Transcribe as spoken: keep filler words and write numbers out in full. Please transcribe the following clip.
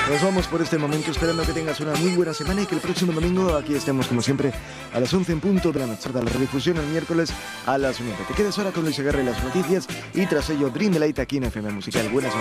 Nos vamos por este momento, esperando que tengas una muy buena semana y que el próximo domingo aquí estemos como siempre a las once en punto de la noche. La redifusión el miércoles a las nueve. Te quedas ahora con Luis Agarra y las noticias y tras ello Dream Light aquí en F M Musical. Buenas